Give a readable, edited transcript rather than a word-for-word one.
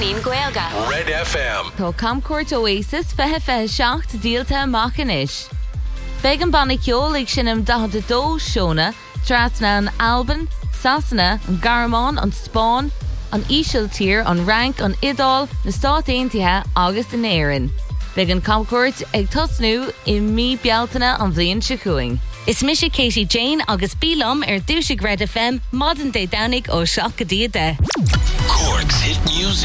Cinnamon Gaelga. Red FM. Tá camcuairt Oasis fehe seacht díalta macanis. Beag an banna ceolaigh sin am 12 seóna, trasna an Alban, Sasanna, an Garamán, an Spáin, an Ísiltír, an Rank, an Idal, na Stát Aontaithe agus in Éireann. Beag an camcuairt ag tosnú I mí bealtaine an bhliain sicuing. Is mis Katie Jane agus Bílam Dúisig Red FM, Modern Day Downig ó Seach go Díade. Cork's hit music.